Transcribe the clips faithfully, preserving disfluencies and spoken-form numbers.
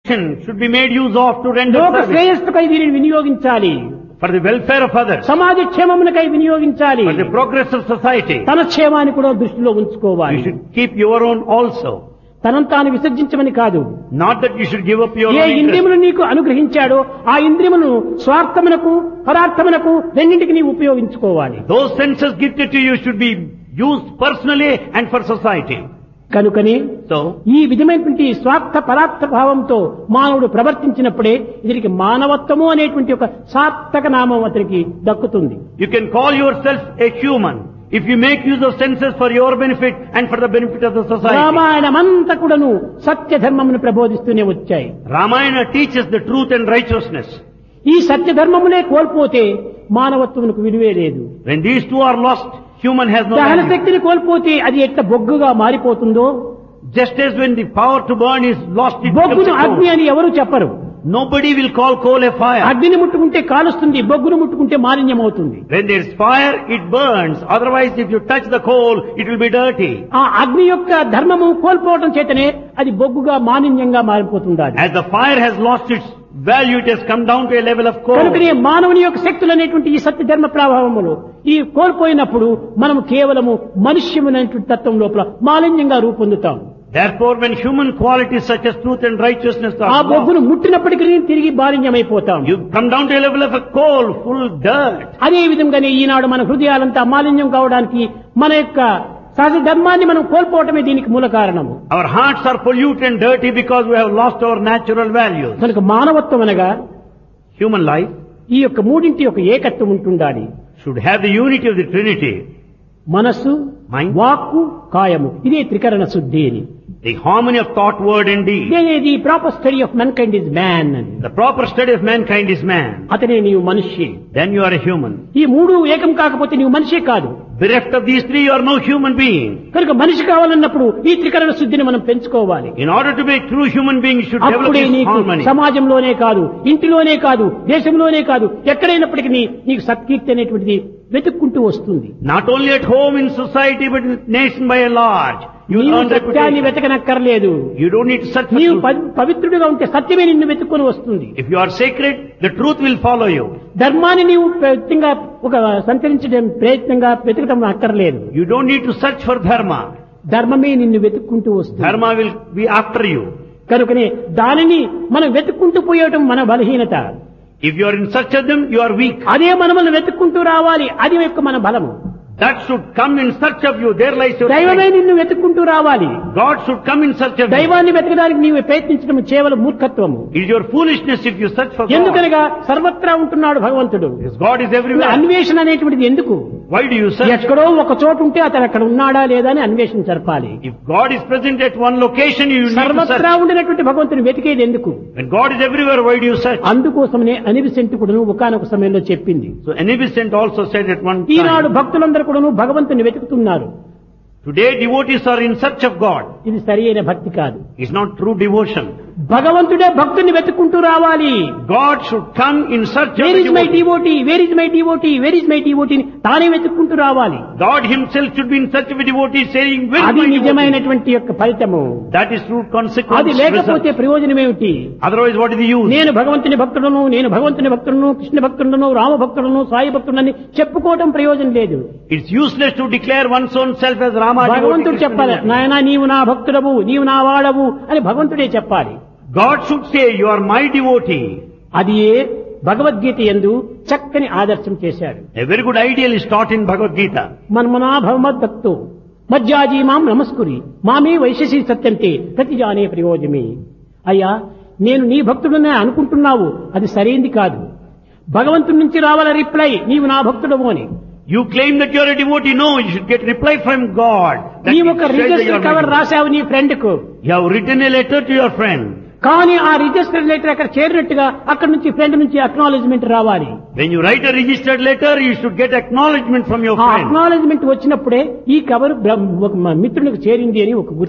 should be made use of to render లోక service శ్రేయస్సుకై దీనిని వినియోగించాలి. for the welfare of others, సమాజ క్షేమమునకై వినియోగించాలి. for the progress of society. తన క్షేమాన్ని కూడా దృష్టిలో You ఉంచుకోవాలి. should keep your own also. తనను తాను విసర్జించమని కాదు. Not that you should give up your A own interest. ఇంద్రియములు నీకు అనుగ్రహించాడో ఆ ఇంద్రియములను స్వార్థమునకు పరార్థమునకు రెండింటికి నీవు ఉపయోగించుకోవాలి. Those senses gifted to you should be used personally and for society. కనుకనే So, ఈ విధమైనటువంటి స్వార్థ పరార్థ భావంతో మానవుడు ప్రవర్తించినప్పుడే ఇతనికి మానవత్వము అనేటువంటి ఒక సార్థక నామం అతనికి దక్కుతుంది. you can call yourself a human if you make use of senses for your benefit and for the benefit of the society. రామాయణమంతా కూడాను సత్య ధర్మమును ప్రబోధిస్తూనే వచ్చాయి. Ramayana teaches the truth and righteousness. ఈ సత్య ధర్మములే కోల్పోతే మానవత్వమునకు విలువే లేదు. When these two are lost, human has no దహన value. శక్తిని కోల్పోతే అది ఎట్లా బొగ్గుగా మారిపోతుందో, Just as when the power to burn is lost, it becomes బొగ్గును a అగ్ని coal. అని ఎవరు చెప్పరు. Nobody will call coal a fire. అగ్నిని ముట్టుకుంటే కాలుస్తుంది, బొగ్గును ముట్టుకుంటే మాలిన్యం అవుతుంది. When there is fire, it burns. Otherwise, if you touch the coal, it will be dirty. ఆ అగ్ని యొక్క ధర్మము కోల్పోవడం చేతనే అది బొగ్గుగా మాలిన్యంగా మారిపోతుంది. As the fire has lost its value, it has come down to a level of coal. కనుకనే మానవుని యొక్క శక్తులు అనేటువంటి ఈ సత్య ధర్మ ప్రభావములు ఈ కోల్పోయినప్పుడు మనం కేవలము మనుష్యమైనటువంటి తత్వం లోపల మాలిన్యంగా రూపొందుతాం. Therefore, when human qualities such as truth and righteousness ఆ are lost, బొగ్గును ముట్టినప్పటికీ తిరిగి మాలిన్యమైపోతాం. you come down to a level of a coal, full dirt. అదే విధంగానే ఈనాడు మన హృదయాలంతా మాలిన్యం కావడానికి మన యొక్క సహజ ధర్మాన్ని మనం కోల్పోవటమే దీనికి మూల కారణము. Our hearts are polluted and dirty because we have lost our natural values. కనుక మానవత్వం అనగా Human life ఈ యొక్క మూడింటి యొక్క ఏకత్వం ఉంటుండాలి. should have the unity of the Trinity. మనస్సు, Mind. వాక్కు, కాయము, ఇదే త్రికరణ శుద్ధి అని. The harmony of thought, word and deed. The proper study of men kind is man అని. The proper study of mankind is man. అతనే నీవు మనిషి. Then you are a human. ఈ మూడు ఏకం కాకపోతే నీవు మనిషే కాదు. Bereft of these three, you are no human being. కనుక మనిషి కావాలన్నప్పుడు ఈ త్రికరణ శుద్ధిని మనం పెంచుకోవాలి. In order to be a true human being, you should develop అప్పుడే this నీకు harmony. సమాజంలోనే కాదు, ఇంటిలోనే కాదు, దేశంలోనే కాదు, ఎక్కడైనప్పటికీ నీకు సత్కీర్తి అనేటువంటిది వెతుక్కుంటూ వస్తుంది. Not only at home in society, but in nation by and large. You will నీవు earn సత్యాన్ని reputation. వెతకనక్కర్లేదు. You don't need to search for నీవు truth. పవి- పవిత్రుడిగా ఉంటే సత్యమే నిన్ను వెతుక్కొని వస్తుంది. If you are sacred, the truth will follow you. ధర్మాన్ని నీవు ప్రయత్నంగా ఒక సంచరించడం ప్రయత్నంగా వెతకడం అక్కర్లేదు. You don't need to search for dharma. ధర్మమే నిన్ను వెతుక్కుంటూ వస్తుంది. Dharma will be after you. కనుకనే దానిని మనం వెతుక్కుంటూ పోయటం మన బలహీనత. If you are in search of them, you are weak. అదే మనల్ని వెతుక్కుంటూ రావాలి, అది యొక్క మన బలము. That should come in search of you. There lies your దైవమే strength. నిన్ను వెతుక్కుంటూ రావాలి. God should come in search of you. దైవాన్ని వెతకడానికి నీవు ప్రయత్నించడం కేవలం మూర్ఖత్వము. It is your foolishness if you search for God. ఎందుకనగా సర్వత్రా ఉంటున్నాడు భగవంతుడు. Because God is everywhere. అన్వేషణ అనేటువంటిది ఎందుకు? Why do you search? ఎక్కడో ఒక చోటు ఉంటే అతను అక్కడ ఉన్నాడా లేదా అని అన్వేషణ జరపాలి. If God is present at one location, you need to సర్వత్రా search. ఉండినటువంటి భగవంతుని వెతికేది ఎందుకు? When God is everywhere, why do you search? అందుకోసమనే అనివిసెంట్ కూడాను ఒకానొక సమయంలో చెప్పింది. So Anibiscent also said at one Eenadu time, భక్తులందరూ కూడాను భగవంతుని వెతుకుతున్నారు. today devotees are in search of God. ఇది సరి అయిన భక్తి కాదు. It's not true devotion. భగవంతుడే భక్తుని వెతుక్కుంటూ రావాలి. God should come in search of wear the is my devotee. Devotee, where is my devotee, where is my devotee తానే వెతుక్కుంటూ రావాలి. God himself should be in search of a devotee saying, where is అది my devotee? నిజమైనటువంటి యొక్క ఫలితము. That is true consequence. అది లేకపోతే result. ప్రయోజనం ఏమిటి? Otherwise, what is the use? నేను భగవంతుని భక్తుడను, నేను భగవంతుని భక్తుడను, కృష్ణ భక్తుడను, రామ భక్తుడను, సాయి భక్తుడని చెప్పుకోవటం ప్రయోజనం లేదు. It's useless to declare one's own self as Rama devotee. భగవంతుడు Krishna చెప్పాలి, devotee. నాయనా నీవు నా భక్తుడవు, నీవు నా వాడవు అని భగవంతుడే చెప్పాలి. God should say, you are my devotee. అది భగవద్గీత యందు చక్కని ఆదర్శం చేశాడు. A very good ideal is taught in Bhagavad Gita. మన్మనా భగవద్భక్తో మజ్జాజీ మాం నమస్కురి మామే వైశసి సత్యంతే ప్రతిజానే ప్రయోజమే. అయ్యా నేను నీ భక్తుడనే అనుకుంటున్నావు, అది సరైంది కాదు. భగవంతుడి నుంచి రావాల రిప్లై, నీవు నా భక్తుడవు అని. You claim that you are a devotee. No, you should get reply from God. That నీ it ఒక says that you register are my cover devotee. రాశావు నీ ఫ్రెండ్ కు, You have written a letter to your friend. కానీ ఆ register letter అక్కడ చేరినట్టుగా అక్కడ నుంచి friend నుంచి అక్నాలెడ్జ్మెంట్ రావాలి. When you write a registered letter, you should get acknowledgement from your ఆ friend. అక్నాలెడ్జ్మెంట్ వచ్చినప్పుడే ఈ కవర్ బ్రహ్మ- ఒక మిత్రునికి చేరింది అని ఒక గుర్తు.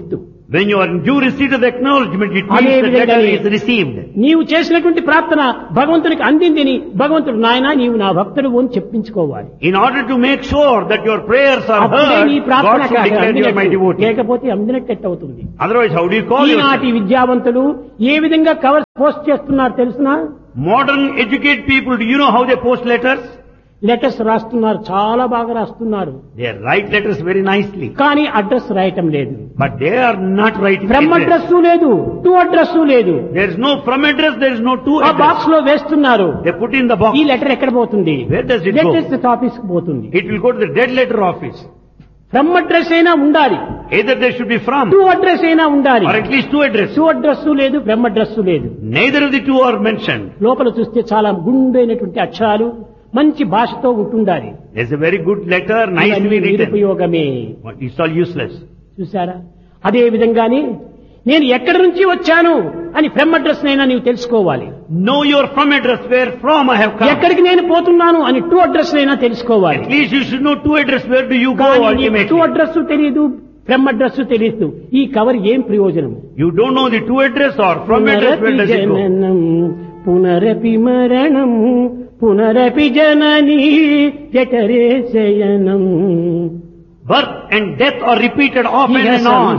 When you are in due receipt of the acknowledgement, it means అదే the letter విధంగానే is received. నీవు చేసినటువంటి ప్రార్థన భగవంతునికి అందిందని భగవంతుడు నాయన నీవు నా భక్తుడు అని చెప్పించుకోవాలి. In order to make sure that your prayers are అప్పుడే నీ heard, ప్రార్థన God should declare you are my devotee. లేకపోతే అందినట్టు అవుతుంది. Otherwise, how do you call ఈనాటి yourself? విద్యావంతులు ఏ విధంగా కవర్స్ పోస్ట్ చేస్తున్నారు తెలుసునా? Modern educated people, do you know how they post letters? Letters రాస్తున్నారు, చాలా బాగా రాస్తున్నారు. They write letters very nicely. కానీ అడ్రస్ రాయటం లేదు. But they are not writing from address. Address లేదు, టు అడ్రస్ లేదు. There is no from address, there is no to ఆ address. బాక్స్ లో వేస్తున్నారు. They put in the box. ఈ letter ఎక్కడ పోతుంది? Where does it go? Letters office కు పోతుంది. It will go to the dead letter office. From address అయినా ఉండాలి, Either there should be from, to address అయినా ఉండాలి. or at least to address. To address లేదు, from address లేదు. Neither of the two are mentioned. లోపల చూస్తే చాలా గుండైనటువంటి అక్షరాలు మంచి భాషతో ఉంటుండాలి. There's a very good letter, nicely ఇవన్నీ written. నిరుపయోగమే. But it's all useless. చూసారా? అదే విధంగానే నేను ఎక్కడి నుంచి వచ్చాను అని ఫ్రమ్ అడ్రస్ నైనా నీవు తెలుసుకోవాలి. Know your from address, where from I have come. ఎక్కడికి నేను పోతున్నాను అని టు అడ్రస్ నైనా తెలుసుకోవాలి. At least you should know to address, where do you go to ultimately. Address తెలియదు, ఫ్రమ్ అడ్రస్ తెలియదు. ఈ కవర్ ఏం ప్రయోజనం? You don't know the to address or from address, where does it go. జననం పునరపి మరణం పునరపి జననీ జఠరే శయనం. Birth and death are repeated often Yes, and on.